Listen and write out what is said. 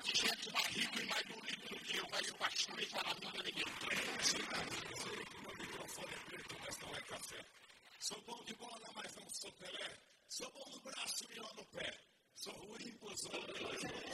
de gente mais rica e mais bonita do que eu, mas o pastor nem fala nada a ninguém. Meu microfone é preto, mas não é café. Sou bom de bola, mas não sou Pelé. Sou bom no braço e não no pé. Sou ruim pros outros,